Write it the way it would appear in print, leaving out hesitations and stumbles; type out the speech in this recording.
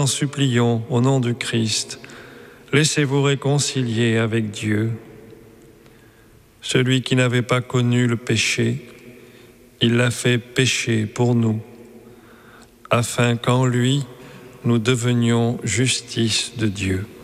En supplions au nom du Christ, laissez-vous réconcilier avec Dieu. Celui qui n'avait pas connu le péché, il l'a fait pécher pour nous, afin qu'en lui, nous devenions justice de Dieu.